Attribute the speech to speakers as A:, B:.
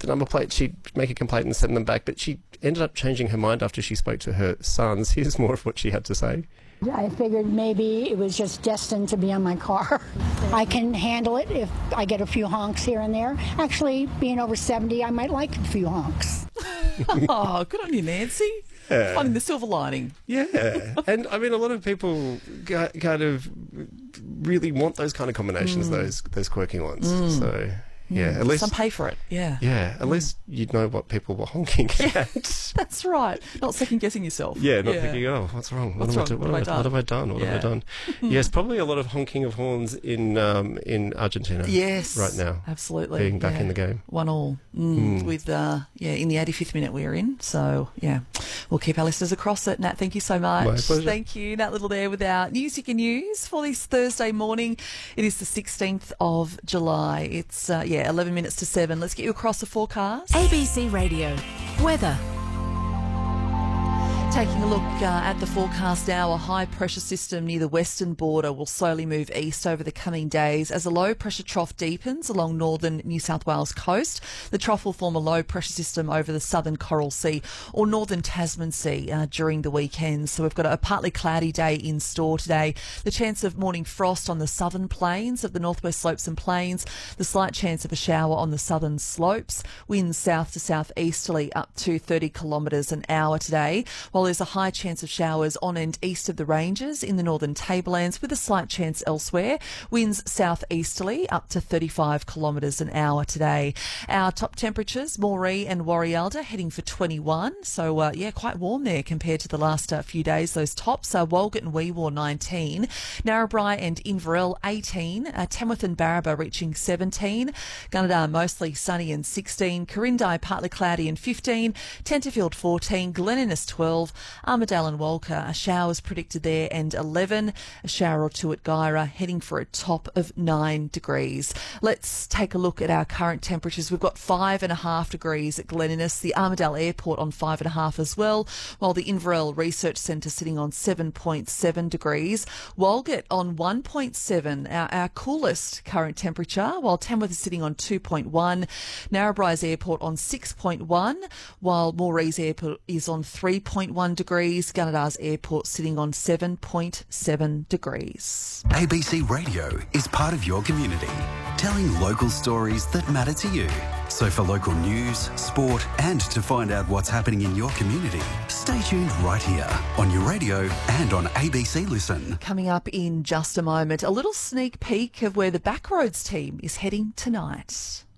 A: number plate, she'd make a complaint and send them back, but she ended up changing her mind after she spoke to her sons. Here's more of what she had to say.
B: I figured maybe it was just destined to be on my car. I can handle it if I get a few honks here and there. Actually, being over 70, I might like a few honks.
C: Oh, good on you, Nancy.
A: Yeah.
C: Finding the silver lining.
A: Yeah. And, I mean, a lot of people kind of really want those kind of combinations, those quirky ones. So... yeah, at least
C: some pay for it. Yeah,
A: at least you'd know what people were honking at.
C: That's right. Not second guessing yourself.
A: Yeah, not thinking, oh, what's wrong? What have I done? Yes, probably a lot of honking of horns in Argentina.
C: Yes,
A: right now.
C: Absolutely,
A: being back in the game.
C: 1-1 with in the 85th minute we're in. So yeah, we'll keep our listeners across it. Nat, thank you so much.
A: My pleasure.
C: Thank you, Nat Little there with our Music and News for this Thursday morning. It is the 16th of July. It's 11 minutes to 7. Let's get you across the forecast.
D: ABC Radio. Weather.
C: Taking a look at the forecast now, a high-pressure system near the western border will slowly move east over the coming days as a low-pressure trough deepens along northern New South Wales coast. The trough will form a low-pressure system over the southern Coral Sea or northern Tasman Sea during the weekend. So we've got a partly cloudy day in store today. The chance of morning frost on the southern plains of the northwest slopes and plains. The slight chance of a shower on the southern slopes. Winds south to southeasterly up to 30 kilometres an hour today. While there's a high chance of showers on and east of the ranges in the northern tablelands with a slight chance elsewhere. Winds southeasterly up to 35 kilometres an hour today. Our top temperatures, Moree and Warrialda heading for 21. So, quite warm there compared to the last few days. Those tops are Walgett and Weewar 19. Narrabri and Inverell 18. Tamworth and Barraba reaching 17. Gunnedah mostly sunny and 16. Corindai partly cloudy and 15. Tenterfield 14. Glen Innes 12. Armidale and Walker, showers predicted there, and 11. A shower or two at Guyra, heading for a top of 9 degrees. Let's take a look at our current temperatures. We've got 5.5 degrees at Glen Innes, the Armidale Airport on 5.5 as well, while the Inverell Research Centre sitting on 7.7 degrees. Walgett on 1.7, our coolest current temperature, while Tamworth is sitting on 2.1. Narrabri's Airport on 6.1, while Moree's Airport is on 3.1 degrees. Gunnedah's Airport sitting on 7.7 degrees.
E: ABC Radio is part of your community, telling local stories that matter to you. So for local news, sport, and to find out what's happening in your community, stay tuned right here on your radio and on ABC Listen.
C: Coming up in just a moment, a little sneak peek of where the Backroads team is heading tonight.